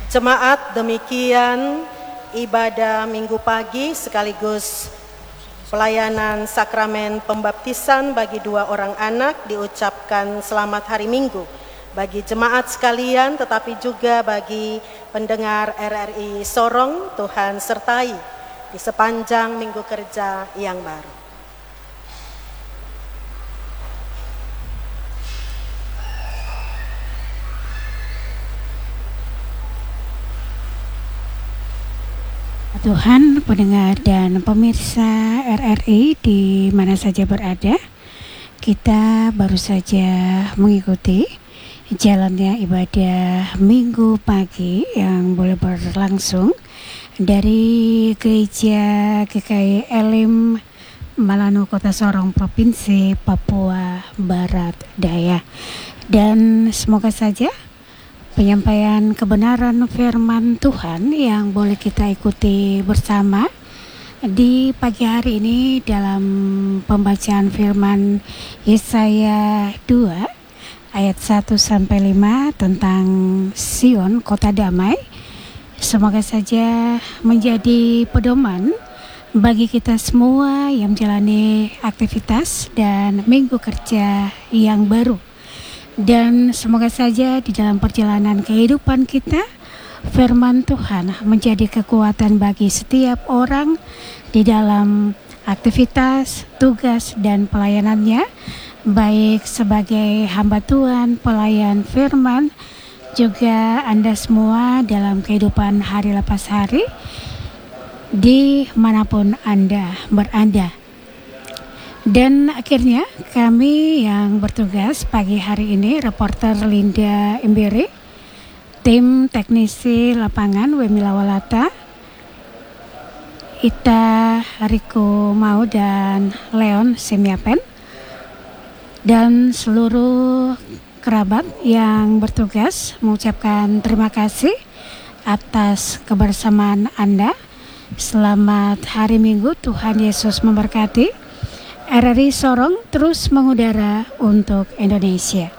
Jemaat, demikian ibadah Minggu pagi sekaligus pelayanan sakramen pembaptisan bagi 2 orang anak diucapkan selamat hari Minggu bagi jemaat sekalian, tetapi juga bagi pendengar RRI Sorong. Tuhan sertai di sepanjang minggu kerja yang baru. Tuhan, pendengar dan pemirsa RRI di mana saja berada, kita baru saja mengikuti jalannya ibadah Minggu pagi yang boleh berlangsung dari Gereja GKI Elim Malano, Kota Sorong, Provinsi Papua Barat Daya. Dan semoga saja penyampaian kebenaran firman Tuhan yang boleh kita ikuti bersama di pagi hari ini dalam pembacaan firman Yesaya 2 ayat 1-5 tentang Sion, kota damai. Semoga saja menjadi pedoman bagi kita semua yang menjalani aktivitas dan minggu kerja yang baru. Dan semoga saja di dalam perjalanan kehidupan kita, firman Tuhan menjadi kekuatan bagi setiap orang di dalam aktivitas, tugas, dan pelayanannya, baik sebagai hamba Tuhan, pelayan firman, juga Anda semua dalam kehidupan hari lepas hari, dimanapun Anda berada. Dan akhirnya kami yang bertugas pagi hari ini, reporter Linda Imbiri, tim teknisi lapangan Wemi Lawalata, Ita Riko Mau dan Leon Semiapen, dan seluruh kerabat yang bertugas mengucapkan terima kasih atas kebersamaan Anda. Selamat hari Minggu, Tuhan Yesus memberkati. RRI Sorong terus mengudara untuk Indonesia.